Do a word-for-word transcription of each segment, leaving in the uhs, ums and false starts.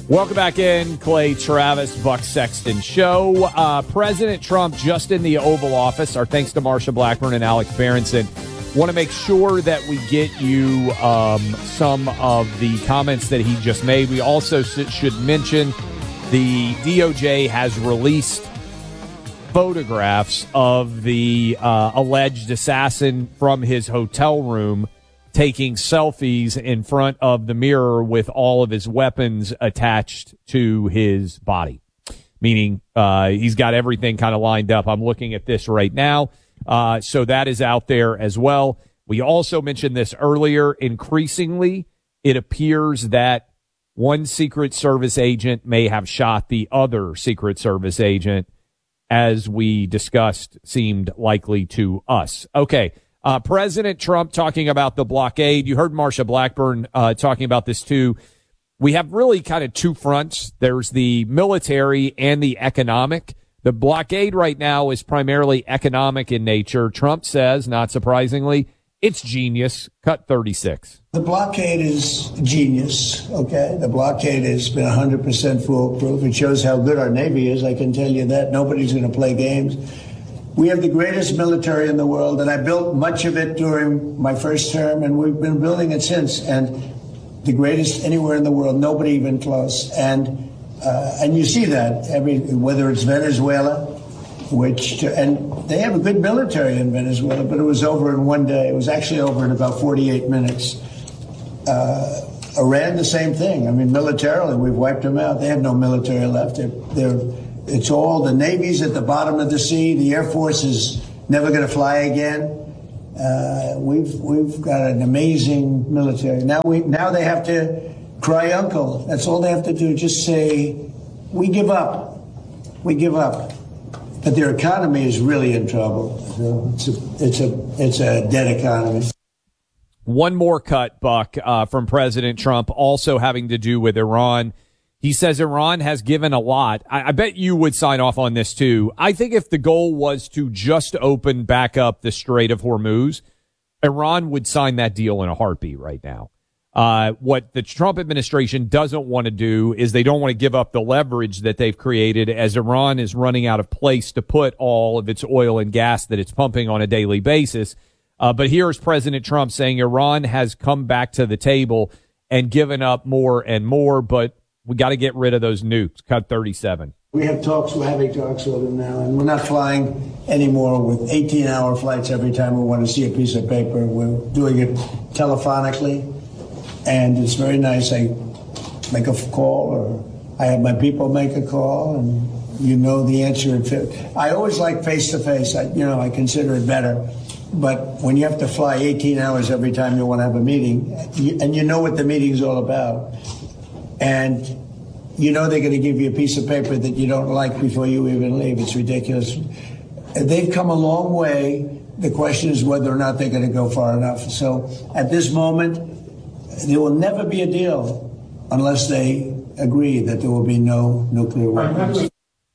Welcome back in, Clay Travis, Buck Sexton Show. Uh, President Trump just in the Oval Office. Our thanks to Marsha Blackburn and Alex Berenson. Want to make sure that we get you um, some of the comments that he just made. We also should mention the D O J has released photographs of the uh, alleged assassin from his hotel room taking selfies in front of the mirror with all of his weapons attached to his body, meaning uh, he's got everything kind of lined up. I'm looking at this right now. Uh, so that is out there as well. We also mentioned this earlier. Increasingly, it appears that one Secret Service agent may have shot the other Secret Service agent, as we discussed, seemed likely to us. Okay. Uh, President Trump talking about the blockade. You heard Marsha Blackburn uh, talking about this too. We have really kind of two fronts. There's the military and the economic. The blockade right now is primarily economic in nature. Trump says, not surprisingly, it's genius. Cut thirty-six. The blockade is genius, okay? The blockade has been one hundred percent foolproof. It shows how good our Navy is, I can tell you that. Nobody's going to play games. We have the greatest military in the world, and I built much of it during my first term, and we've been building it since. And the greatest anywhere in the world, nobody even close. And uh, and you see that every whether it's Venezuela, which and they have a good military in Venezuela, but it was over in one day. It was actually over in about forty-eight minutes. Uh, Iran, the same thing. I mean, militarily, we've wiped them out. They have no military left. They're they're It's all the Navy's at the bottom of the sea. The Air Force is never going to fly again. Uh, we've we've got an amazing military. Now we now they have to cry uncle. That's all they have to do. Just say, we give up. We give up. But their economy is really in trouble. So it's a it's a it's a dead economy. One more cut, Buck, uh, from President Trump, also having to do with Iran. He says Iran has given a lot. I, I bet you would sign off on this too. I think if the goal was to just open back up the Strait of Hormuz, Iran would sign that deal in a heartbeat right now. Uh, what the Trump administration doesn't want to do is they don't want to give up the leverage that they've created as Iran is running out of place to put all of its oil and gas that it's pumping on a daily basis. Uh, but here's President Trump saying Iran has come back to the table and given up more and more, but we got to get rid of those nukes. Cut thirty-seven. We have talks, we're having talks with them now, and we're not flying anymore with eighteen-hour flights every time we want to see a piece of paper. We're doing it telephonically, and it's very nice. I make a call, or I have my people make a call, and you know the answer. I always like face-to-face. I, you know, I consider it better. But when you have to fly eighteen hours every time you want to have a meeting, and you know what the meeting's all about, and you know they're going to give you a piece of paper that you don't like before you even leave. It's ridiculous. They've come a long way. The question is whether or not they're going to go far enough. So at this moment, there will never be a deal unless they agree that there will be no nuclear weapons.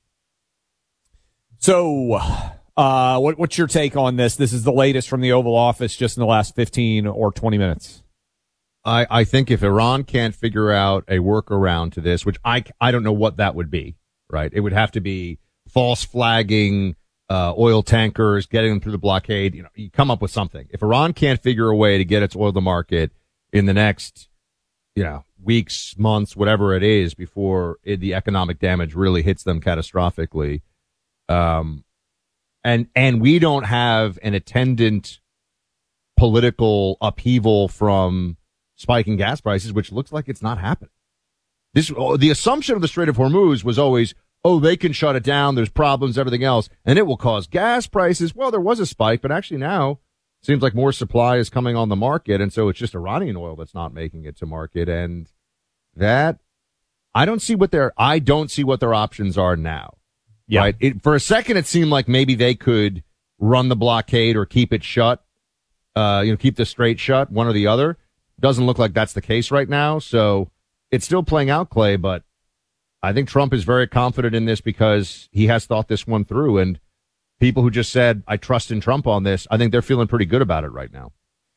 So uh, what, what's your take on this? This is the latest from the Oval Office just in the last fifteen or twenty minutes. I, I think if Iran can't figure out a workaround to this, which I, I don't know what that would be, right? It would have to be false flagging uh, oil tankers, getting them through the blockade. You know, you come up with something. If Iran can't figure a way to get its oil to market in the next, you know, weeks, months, whatever it is, before it, the economic damage really hits them catastrophically, um, and and we don't have an attendant political upheaval from spiking gas prices, which looks like it's not happening. This, the assumption of the Strait of Hormuz was always, oh, they can shut it down. There's problems, everything else, and it will cause gas prices. Well, there was a spike, but actually now it seems like more supply is coming on the market. And so it's just Iranian oil that's not making it to market. And that I don't see what their, I don't see what their options are now. Yeah. Right. It, for a second, it seemed like maybe they could run the blockade or keep it shut, uh, you know, keep the strait shut, one or the other. Doesn't look like that's the case right now. So it's still playing out, Clay, but I think Trump is very confident in this because he has thought this one through. And people who just said, I trust in Trump on this, I think they're feeling pretty good about it right now.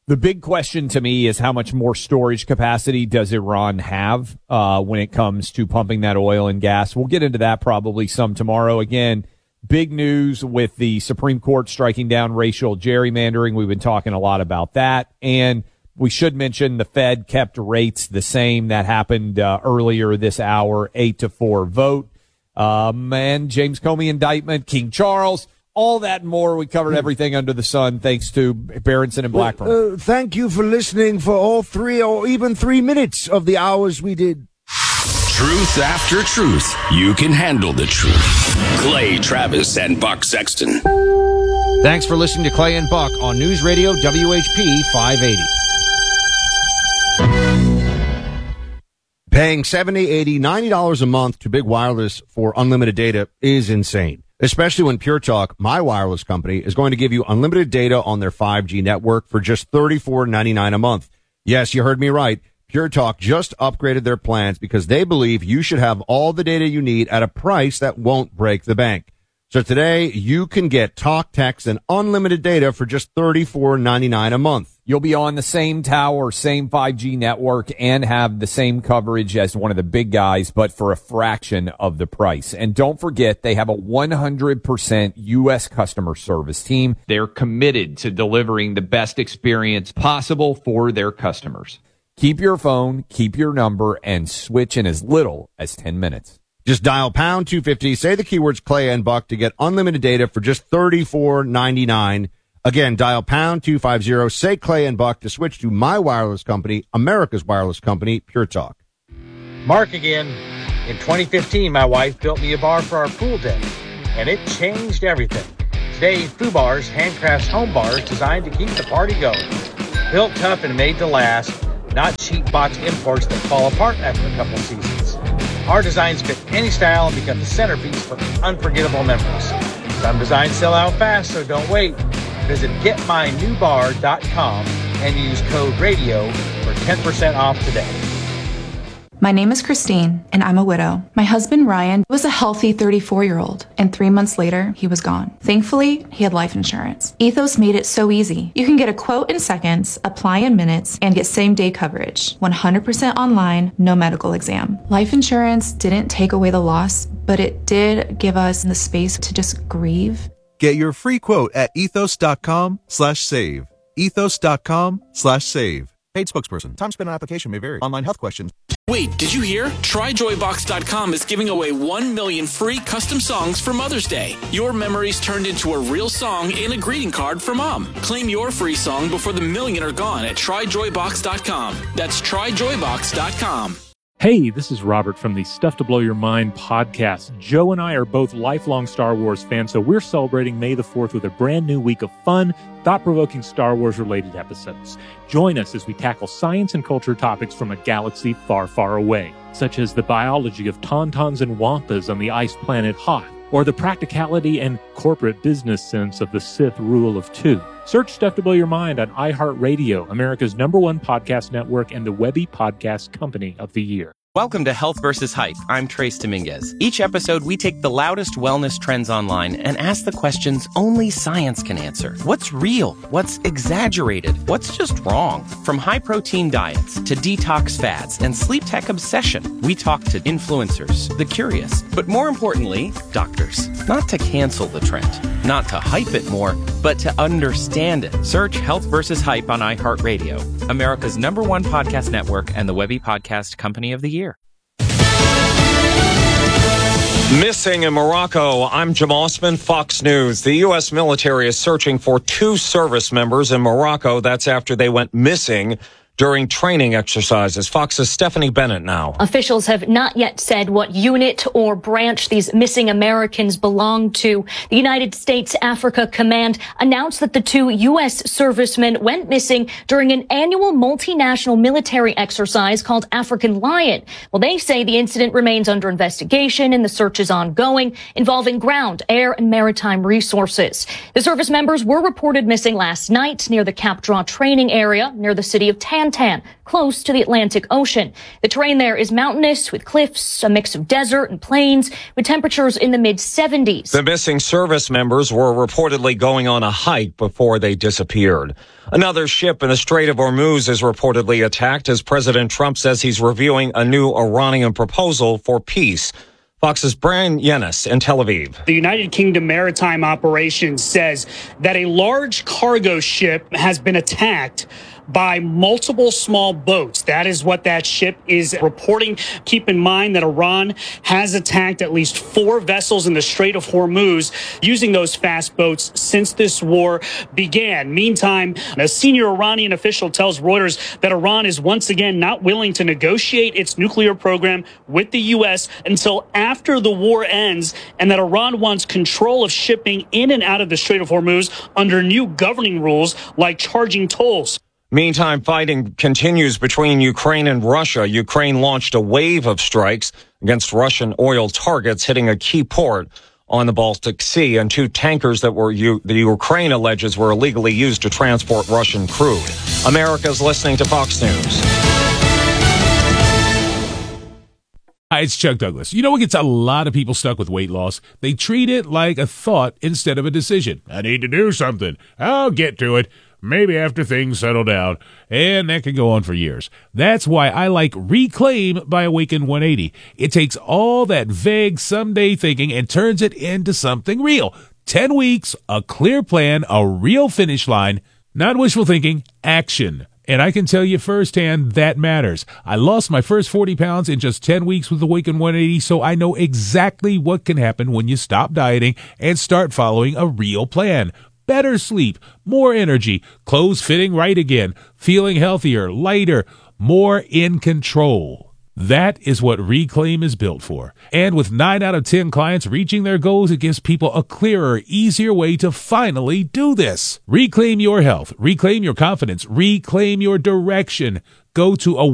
The big question to me is how much more storage capacity does Iran have uh, when it comes to pumping that oil and gas? We'll get into that probably some tomorrow. Again, big news with the Supreme Court striking down racial gerrymandering. We've been talking a lot about that. And we should mention the Fed kept rates the same. That happened uh, earlier this hour, eight to four vote. Um, and James Comey indictment, King Charles. All that and more. We covered everything under the sun thanks to Berenson and Blackburn. Uh, thank you for listening for all three or even three minutes of the hours we did. Truth after truth. You can handle the truth. Clay Travis and Buck Sexton. Thanks for listening to Clay and Buck on News Radio W H P five eighty. Paying seventy dollars, eighty dollars, ninety dollars a month to Big Wireless for unlimited data is insane. Especially when Pure Talk, my wireless company, is going to give you unlimited data on their five G network for just thirty-four ninety-nine a month. Yes, you heard me right. Pure Talk just upgraded their plans because they believe you should have all the data you need at a price that won't break the bank. So today, you can get talk, text, and unlimited data for just thirty-four ninety-nine a month. You'll be on the same tower, same five G network, and have the same coverage as one of the big guys, but for a fraction of the price. And don't forget, they have a one hundred percent U S customer service team. They're committed to delivering the best experience possible for their customers. Keep your phone, keep your number, and switch in as little as ten minutes. Just dial pound two fifty, say the keywords Clay and Buck to get unlimited data for just thirty-four ninety-nine. Again, dial pound two fifty, say Clay and Buck to switch to my wireless company, America's wireless company, Pure Talk. Mark again. In twenty fifteen, my wife built me a bar for our pool deck, and it changed everything. Today, Fubar's handcrafts home bars designed to keep the party going. Built tough and made to last, not cheap box imports that fall apart after a couple seasons. Our designs fit any style and become the centerpiece for unforgettable memories. Some designs sell out fast, so don't wait. Visit get my new bar dot com and use code RADIO for ten percent off today. My name is Christine, and I'm a widow. My husband, Ryan, was a healthy thirty-four-year-old, and three months later, he was gone. Thankfully, he had life insurance. Ethos made it so easy. You can get a quote in seconds, apply in minutes, and get same-day coverage. one hundred percent online, no medical exam. Life insurance didn't take away the loss, but it did give us the space to just grieve. Get your free quote at ethos.com slash save. Ethos.com slash save. Paid spokesperson. Time spent on application may vary. Online health questions. Wait, did you hear? try joy box dot com is giving away one million free custom songs for Mother's Day. Your memories turned into a real song and a greeting card for Mom. Claim your free song before the million are gone at try joy box dot com. That's try joy box dot com. Hey, this is Robert from the Stuff to Blow Your Mind podcast. Joe and I are both lifelong Star Wars fans, so we're celebrating May the fourth with a brand new week of fun, thought-provoking Star Wars-related episodes. Join us as we tackle science and culture topics from a galaxy far, far away, such as the biology of tauntauns and wampas on the ice planet Hoth, or the practicality and corporate business sense of the Sith rule of two. Search Stuff to Blow Your Mind on iHeartRadio, America's number one podcast network and the Webby Podcast Company of the Year. Welcome to Health versus Hype. I'm Trace Dominguez. Each episode, we take the loudest wellness trends online and ask the questions only science can answer. What's real? What's exaggerated? What's just wrong? From high-protein diets to detox fads and sleep tech obsession, we talk to influencers, the curious, but more importantly, doctors. Not to cancel the trend, not to hype it more, but to understand it. Search Health versus Hype on iHeartRadio, America's number one podcast network and the Webby Podcast Company of the Year. Missing in Morocco, I'm Jim Osman, Fox News. The U S military is searching for two service members in Morocco. That's after they went missing during training exercises. Fox's Stephanie Bennett now. Officials have not yet said what unit or branch these missing Americans belong to. The United States Africa Command announced that the two U S servicemen went missing during an annual multinational military exercise called African Lion. Well, they say the incident remains under investigation and the search is ongoing, involving ground, air, and maritime resources. The service members were reported missing last night near the Cap Draw training area near the city of Tangier. Santan, close to the Atlantic Ocean. The terrain there is mountainous with cliffs, a mix of desert and plains, with temperatures in the mid seventies. The missing service members were reportedly going on a hike before they disappeared. Another ship in the Strait of Hormuz is reportedly attacked as President Trump says he's reviewing a new Iranian proposal for peace. Fox's Brian Yennis in Tel Aviv. The United Kingdom Maritime Operations says that a large cargo ship has been attacked by multiple small boats. That is what that ship is reporting. Keep in mind that Iran has attacked at least four vessels in the Strait of Hormuz using those fast boats since this war began. Meantime, a senior Iranian official tells Reuters that Iran is once again not willing to negotiate its nuclear program with the U S until after the war ends, and that Iran wants control of shipping in and out of the Strait of Hormuz under new governing rules like charging tolls. Meantime, fighting continues between Ukraine and Russia. Ukraine launched a wave of strikes against Russian oil targets, hitting a key port on the Baltic Sea, and two tankers that were U- the Ukraine alleges were illegally used to transport Russian crude. America's listening to Fox News. Hi, it's Chuck Douglas. You know what gets a lot of people stuck with weight loss? They treat it like a thought instead of a decision. I need to do something. I'll get to it. Maybe after things settle down. And that can go on for years. That's why I like Reclaim by Awaken one eighty. It takes all that vague someday thinking and turns it into something real. Ten weeks, a clear plan, a real finish line. Not wishful thinking, action. And I can tell you firsthand that matters. I lost my first forty pounds in just ten weeks with Awaken one eighty, so I know exactly what can happen when you stop dieting and start following a real plan. Better sleep, more energy, clothes fitting right again, feeling healthier, lighter, more in control. That is what Reclaim is built for. And with nine out of ten clients reaching their goals, it gives people a clearer, easier way to finally do this. Reclaim your health, reclaim your confidence, reclaim your direction. Go to a